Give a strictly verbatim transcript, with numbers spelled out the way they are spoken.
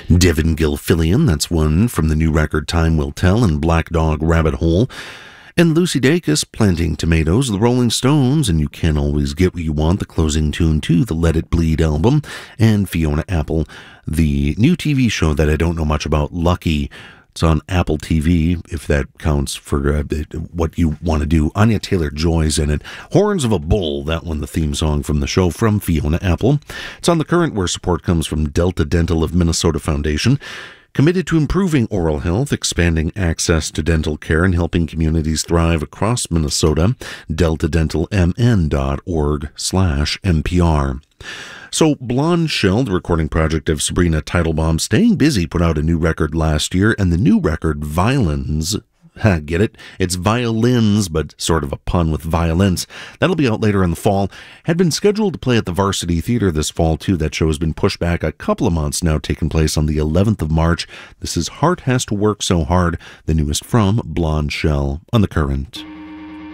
Devin Gilfillian, that's one from the new record Time Will Tell, and Black Dog Rabbit Hole. And Lucy Dacus, Planting Tomatoes, the Rolling Stones, and You Can't Always Get What You Want, the closing tune to the Let It Bleed album. And Fiona Apple, the new T V show that I don't know much about, Lucky. It's on Apple T V, if that counts for uh, what you want to do. Anya Taylor-Joy's in it. Horns of a Bull, that one, the theme song from the show, from Fiona Apple. It's on The Current, where support comes from Delta Dental of Minnesota Foundation, committed to improving oral health, expanding access to dental care, and helping communities thrive across Minnesota. delta dental m n dot org slash N P R. So Blonde Shell, the recording project of Sabrina Teitelbaum, staying busy, put out a new record last year, and the new record, Violins, ha, get it? It's violins, but sort of a pun with violence. That'll be out later in the fall. Had been scheduled to play at the Varsity Theater this fall, too. That show has been pushed back a couple of months now, taking place on the eleventh of March. This is Heart Has to Work So Hard, the newest from Blonde Shell on The Current.